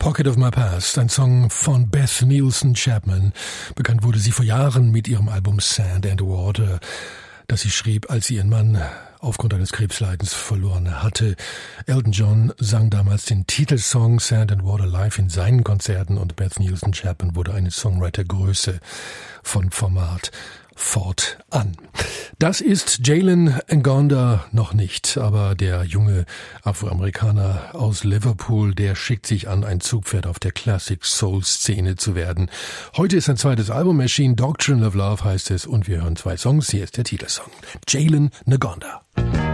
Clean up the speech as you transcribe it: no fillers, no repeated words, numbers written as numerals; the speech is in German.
Pocket of My Past, ein Song von Beth Nielsen Chapman. Bekannt wurde sie vor Jahren mit ihrem Album Sand and Water, das sie schrieb, als sie ihren Mann aufgrund eines Krebsleidens verloren hatte. Elton John sang damals den Titelsong Sand and Water live in seinen Konzerten und Beth Nielsen Chapman wurde eine Songwriter-Größe von Format fortan. Das ist Jalen Ngonda noch nicht, aber der junge Afroamerikaner aus Liverpool, der schickt sich an, ein Zugpferd auf der Classic Soul Szene zu werden. Heute ist sein zweites Album erschienen, Doctrine of Love heißt es, und wir hören 2 Songs. Hier ist der Titelsong. Jalen Ngonda.